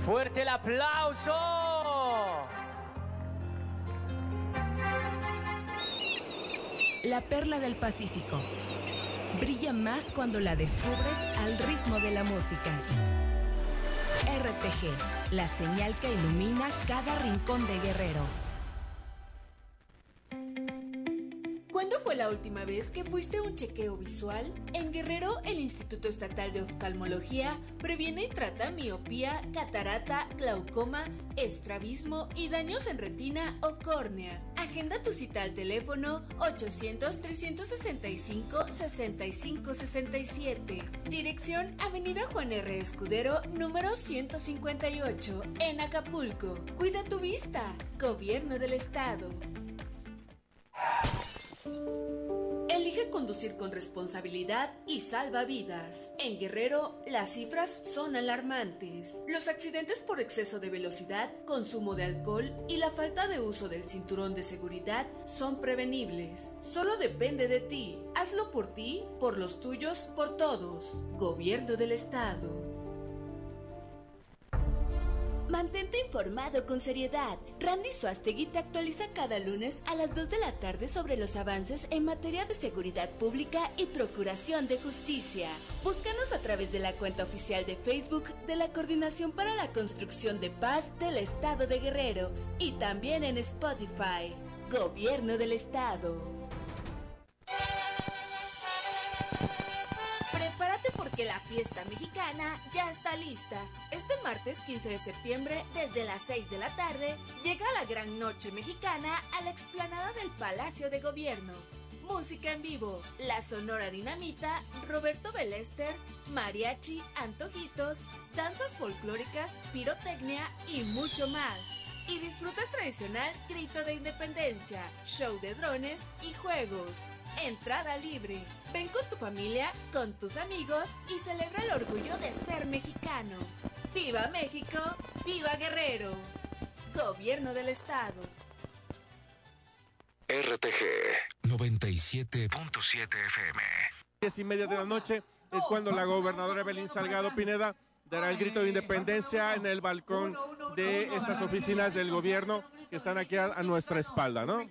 ¡Fuerte el aplauso! La perla del Pacífico brilla más cuando la descubres al ritmo de la música. RTG, la señal que ilumina cada rincón de Guerrero. ¿Cuándo fue la última vez que fuiste a un chequeo visual? En Guerrero, el Instituto Estatal de Oftalmología previene y trata miopía, catarata, glaucoma, estrabismo y daños en retina o córnea. Agenda tu cita al teléfono 800-365-6567. Dirección Avenida Juan R. Escudero, número 158, en Acapulco. Cuida tu vista. Gobierno del Estado. Elige conducir con responsabilidad y salva vidas. En Guerrero, las cifras son alarmantes. Los accidentes por exceso de velocidad, consumo de alcohol y la falta de uso del cinturón de seguridad son prevenibles. Solo depende de ti. Hazlo por ti, por los tuyos, por todos. Gobierno del Estado. Mantente informado con seriedad. Randy Suastegui te actualiza cada lunes a las 2 de la tarde sobre los avances en materia de seguridad pública y procuración de justicia. Búscanos a través de la cuenta oficial de Facebook de la Coordinación para la Construcción de Paz del Estado de Guerrero y también en Spotify. Gobierno del Estado. Prepárate porque la fiesta mexicana ya está lista. Este martes 15 de septiembre, desde las 6 de la tarde, llega la gran noche mexicana a la explanada del Palacio de Gobierno. Música en vivo, la Sonora Dinamita, Roberto Belester, mariachi, antojitos, danzas folclóricas, pirotecnia y mucho más. Y disfruta el tradicional grito de independencia, show de drones y juegos. Entrada libre. Ven con tu familia, con tus amigos y celebra el orgullo de ser mexicano. ¡Viva México! ¡Viva Guerrero! Gobierno del Estado. RTG 97.7 FM. 10:30 de la noche es cuando la gobernadora Evelyn Salgado Pineda dará el grito de independencia en el balcón de estas oficinas del gobierno que están aquí a nuestra espalda, ¿no?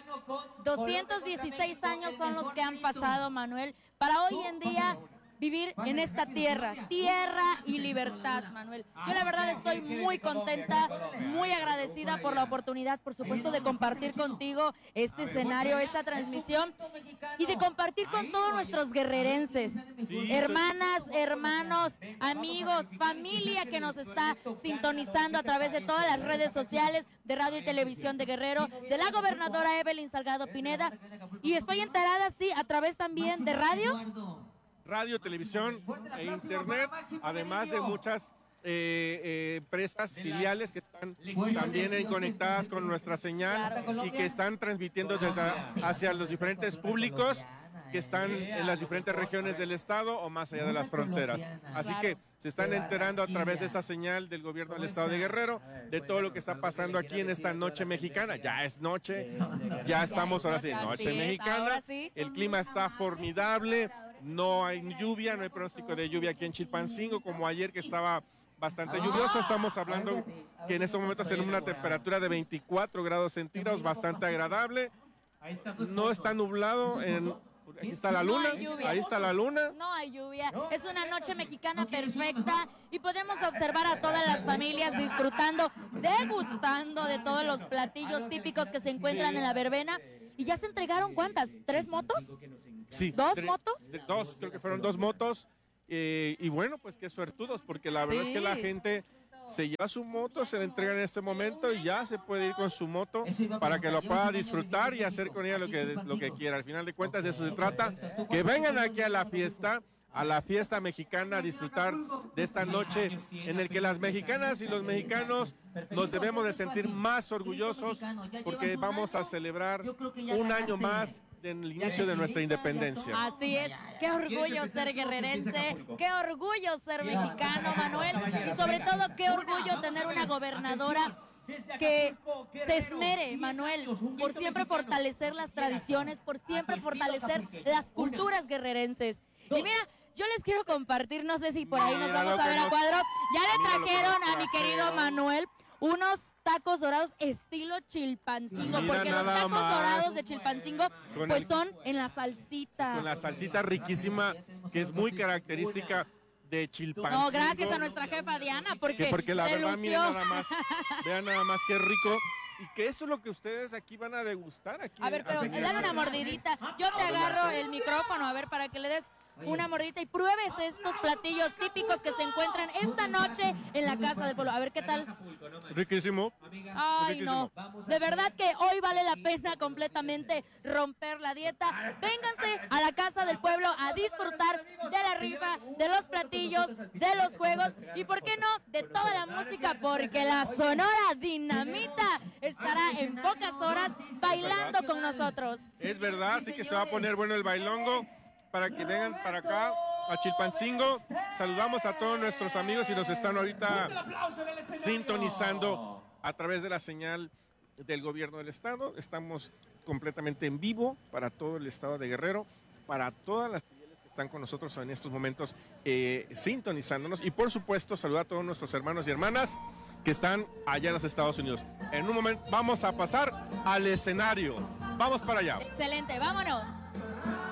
216 años son los que han pasado, Manuel, para hoy en día vivir en esta tierra y libertad, Manuel. Yo la verdad estoy muy contenta, muy agradecida por la oportunidad, por supuesto, de compartir contigo este escenario, esta transmisión y de compartir con todos nuestros guerrerenses, hermanas, hermanos, amigos, familia que nos está sintonizando a través de todas las redes sociales de radio y televisión de Guerrero, de la gobernadora Evelyn Salgado Pineda, y estoy enterada, sí, a través también de radio, televisión e internet, además de muchas empresas filiales que están también conectadas con nuestra señal y que están transmitiendo hacia los diferentes públicos que están en las diferentes regiones del estado o más allá de las fronteras. Así que se están enterando a través de esta señal del gobierno del estado de Guerrero de todo lo que está pasando aquí en esta noche mexicana. Ya es noche, ya estamos ahora sí, noche mexicana. El clima está formidable, no hay lluvia, no hay pronóstico de lluvia aquí en Chilpancingo como ayer que estaba bastante lluvioso. Estamos hablando que en estos momentos tenemos una temperatura de 24 grados centígrados, bastante agradable. No está nublado aquí está la luna, ahí está la luna. No hay lluvia, es una noche mexicana perfecta y podemos observar a todas las familias disfrutando, degustando de todos los platillos típicos que se encuentran en la verbena. ¿Y ya se entregaron cuántas? ¿3 motos? Sí. ¿2 motos? Dos, creo que fueron 2 motos. Y bueno, pues qué suertudos, porque la verdad es que la gente se lleva su moto, se la entrega en este momento y ya se puede ir con su moto para que lo pueda disfrutar y hacer con ella lo que quiera. Al final de cuentas de eso se trata, que vengan aquí a la fiesta mexicana a disfrutar de esta noche en el que las mexicanas y los mexicanos nos debemos de sentir más orgullosos porque vamos a celebrar un año más del inicio de nuestra independencia. Así es, qué orgullo ser guerrerense, qué orgullo ser mexicano, Manuel, y sobre todo qué orgullo tener una gobernadora que se esmere, Manuel, por siempre fortalecer las tradiciones, por siempre fortalecer las culturas guerrerenses. Y mira, yo les quiero compartir, no sé si por ahí nos Mira vamos lo a que ver a nos- cuadro. Ya mira le lo que trajeron nos a mi querido trajeron. Manuel unos tacos dorados estilo Chilpancingo, Mira porque los nada tacos más. dorados de Chilpancingo Con pues el- son en la salsita. Con la salsita riquísima, que es muy característica de Chilpancingo. No, gracias a nuestra jefa Diana, porque, Porque la se verdad, miren lució. nada más, vean nada más qué rico. Y que eso es lo que ustedes aquí van a degustar. Aquí A ver, pero así que- dale una mordidita. Yo te agarro el micrófono, a ver, para que le des una mordidita y pruebes estos platillos típicos que se encuentran esta noche en la Casa del Pueblo. A ver, ¿qué tal? Riquísimo. Ay, no. De verdad que hoy vale la pena completamente romper la dieta. Vénganse a la Casa del Pueblo a disfrutar de la rifa, de los platillos, de los juegos y, ¿por qué no?, de toda la música, porque la Sonora Dinamita estará en pocas horas bailando con nosotros. Es verdad, así que se va a poner bueno el bailongo para que vengan para acá a Chilpancingo. Saludamos a todos nuestros amigos y nos están ahorita sintonizando a través de la señal del gobierno del estado. Estamos completamente en vivo para todo el estado de Guerrero, para todas las fieles que están con nosotros en estos momentos sintonizándonos, y por supuesto saludar a todos nuestros hermanos y hermanas que están allá en los Estados Unidos. En un momento vamos a pasar al escenario. Vamos para allá. Excelente, vámonos.